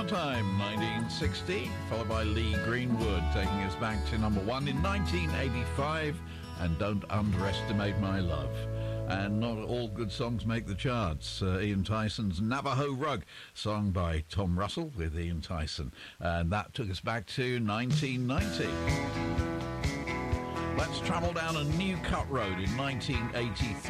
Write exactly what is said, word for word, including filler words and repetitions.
Summertime, nineteen sixty, followed by Lee Greenwood, taking us back to number one in nineteen eighty-five, and Don't Underestimate My Love. And not all good songs make the charts. Uh, Ian Tyson's Navajo Rug, sung by Tom Russell with Ian Tyson. And that took us back to nineteen ninety. Let's travel down a new cut road in nineteen eighty-three.